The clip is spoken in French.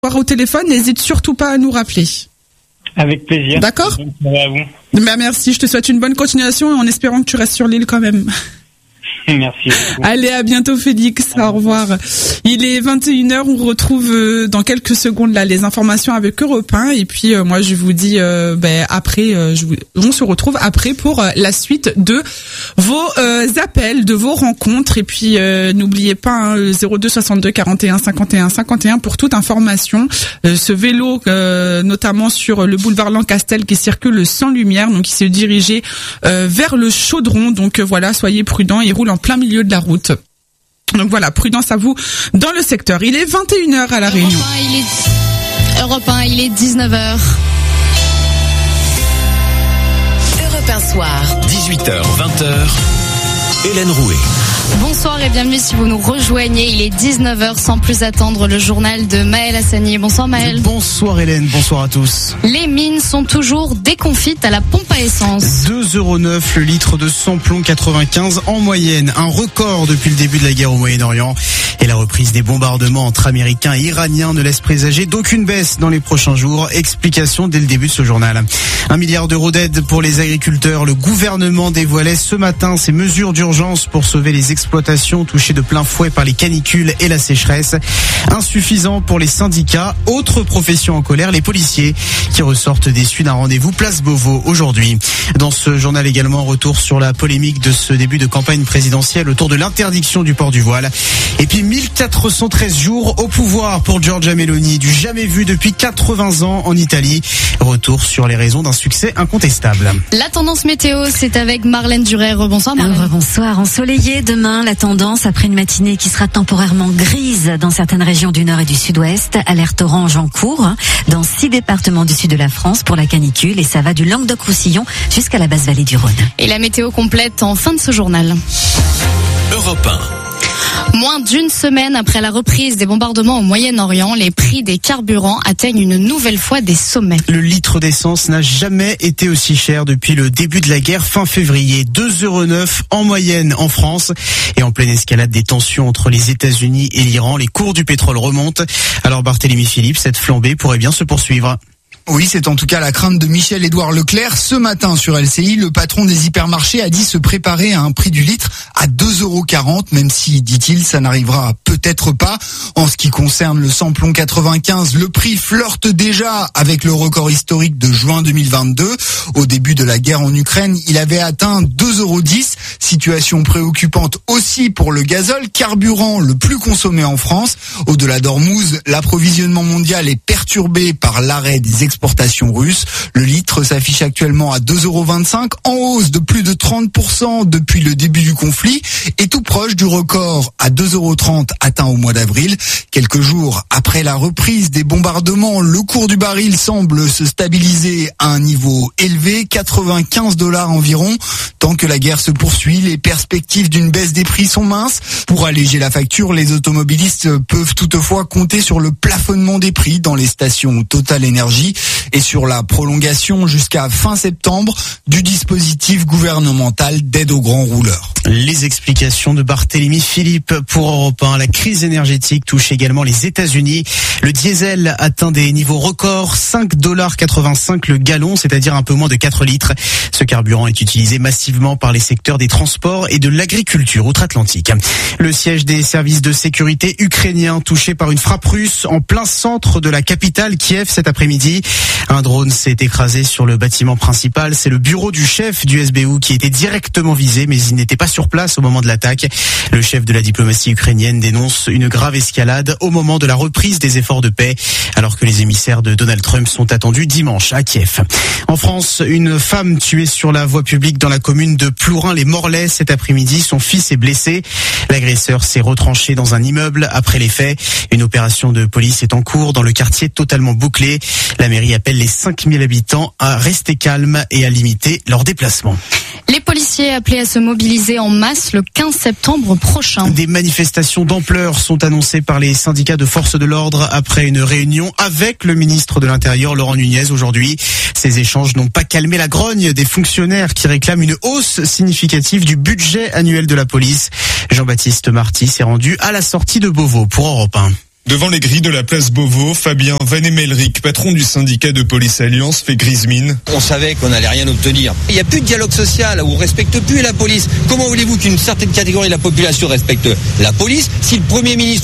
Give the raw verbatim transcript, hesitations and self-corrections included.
au téléphone, n'hésite surtout pas à nous rappeler. Avec plaisir. D'accord ? À vous. Ben merci, je te souhaite une bonne continuation en espérant que tu restes sur l'île quand même. Merci. Allez, à bientôt Félix, au revoir. Il est vingt et une heures, on retrouve euh, dans quelques secondes là les informations avec Europe un et puis euh, moi je vous dis euh, ben après euh, je vous... on se retrouve après pour euh, la suite de vos euh, appels, de vos rencontres et puis euh, n'oubliez pas hein, zéro deux soixante-deux quarante et un cinquante et un cinquante et un pour toute information. Euh, ce vélo euh, notamment sur le boulevard Lancastel qui circule sans lumière, donc il s'est dirigé euh, vers le Chaudron, donc euh, voilà, soyez prudents, il roule en plein milieu de la route. Donc voilà, prudence à vous dans le secteur. Il est vingt et une heures à La Réunion. Europe un, il est... Europe un, il est dix-neuf heures. Europe un soir. dix-huit heures vingt, Hélène Rouet. Bonsoir et bienvenue si vous nous rejoignez. Il est dix-neuf heures sans plus attendre le journal de Maël Hassani. Bonsoir Maël. Bonsoir Hélène, bonsoir à tous. Les mines sont toujours déconfites à la pompe à essence. deux euros neuf le litre de samplon quatre-vingt-quinze en moyenne. Un record depuis le début de la guerre au Moyen-Orient. Et la reprise des bombardements entre Américains et Iraniens ne laisse présager d'aucune baisse dans les prochains jours. Explication dès le début de ce journal. Un milliard d'euros d'aide pour les agriculteurs. Le gouvernement dévoilait ce matin ses mesures d'urgence pour sauver les exploitations touchées de plein fouet par les canicules et la sécheresse. Insuffisant pour les syndicats. Autre profession en colère, les policiers qui ressortent déçus d'un rendez-vous place Beauvau aujourd'hui. Dans ce journal également, retour sur la polémique de ce début de campagne présidentielle autour de l'interdiction du port du voile. Et puis mille quatre cent treize jours au pouvoir pour Giorgia Meloni, du jamais vu depuis quatre-vingts ans en Italie. Retour sur les raisons d'un succès incontestable. La tendance météo, c'est avec Marlène Duret. Bonsoir Marlène. Bonsoir, ensoleillé demain, la tendance après une matinée qui sera temporairement grise dans certaines régions du nord et du sud-ouest. Alerte orange en cours hein, dans six départements du sud de la France pour la canicule et ça va du Languedoc-Roussillon jusqu'à la basse vallée du Rhône. Et la météo complète en fin de ce journal. Europe un. Moins d'une semaine après la reprise des bombardements au Moyen-Orient, les prix des carburants atteignent une nouvelle fois des sommets. Le litre d'essence n'a jamais été aussi cher depuis le début de la guerre fin février. deux euros neuf en moyenne en France. Et en pleine escalade des tensions entre les États-Unis et l'Iran, les cours du pétrole remontent. Alors Barthélémy Philippe, cette flambée pourrait bien se poursuivre. Oui, c'est en tout cas la crainte de Michel-Édouard Leclerc. Ce matin sur L C I, le patron des hypermarchés a dit se préparer à un prix du litre à deux euros quarante, même si, dit-il, ça n'arrivera peut-être pas. En ce qui concerne le samplon quatre-vingt-quinze, le prix flirte déjà avec le record historique de juin deux mille vingt-deux. Au début de la guerre en Ukraine, il avait atteint deux euros dix. Situation préoccupante aussi pour le gazole, carburant le plus consommé en France. Au-delà d'Ormuz, l'approvisionnement mondial est perturbé par l'arrêt des exportations russes. Le litre s'affiche actuellement à deux euros vingt-cinq, en hausse de plus de trente pour cent depuis le début du conflit et tout proche du record à deux euros trente atteint au mois d'avril. Quelques jours après la reprise des bombardements, le cours du baril semble se stabiliser à un niveau élevé, quatre-vingt-quinze dollars environ. Tant que la guerre se poursuit, les perspectives d'une baisse des prix sont minces. Pour alléger la facture, les automobilistes peuvent toutefois compter sur le plafonnement des prix dans les stations Total Énergie et sur la prolongation jusqu'à fin septembre du dispositif gouvernemental d'aide aux grands rouleurs. Les explications de Barthélémy Philippe pour Europe un. La crise énergétique touche également les États-Unis. Le diesel atteint des niveaux records, cinq dollars quatre-vingt-cinq le gallon, c'est-à-dire un peu moins de quatre litres. Ce carburant est utilisé massivement par les secteurs des transports et de l'agriculture outre-Atlantique. Le siège des services de sécurité ukrainiens touché par une frappe russe en plein centre de la capitale Kiev cet après-midi. Un drone s'est écrasé sur le bâtiment principal. C'est le bureau du chef du S B U qui était directement visé, mais il n'était pas sur place au moment de l'attaque. Le chef de la diplomatie ukrainienne dénonce une grave escalade au moment de la reprise des efforts de paix, alors que les émissaires de Donald Trump sont attendus dimanche à Kiev. En France, une femme tuée sur la voie publique dans la commune de Plourin-les-Morlaix cet après-midi. Son fils est blessé. L'agresseur s'est retranché dans un immeuble après les faits. Une opération de police est en cours dans le quartier totalement bouclé. La mairie appelle les cinq mille habitants à rester calmes et à limiter leurs déplacements. Les policiers appelés à se mobiliser en masse le quinze septembre prochain. Des manifestations d'ampleur sont annoncées par les syndicats de forces de l'ordre après une réunion avec le ministre de l'Intérieur, Laurent Nunez, aujourd'hui. Ces échanges n'ont pas calmé la grogne des fonctionnaires qui réclament une hausse significative du budget annuel de la police. Jean-Baptiste Marty s'est rendu à la sortie de Beauvau pour Europe un. Devant les grilles de la place Beauvau, Fabien Van Emelric, patron du syndicat de police Alliance, fait grise mine. On savait qu'on n'allait rien obtenir. Il n'y a plus de dialogue social, où on respecte plus la police. Comment voulez-vous qu'une certaine catégorie de la population respecte la police si le Premier ministre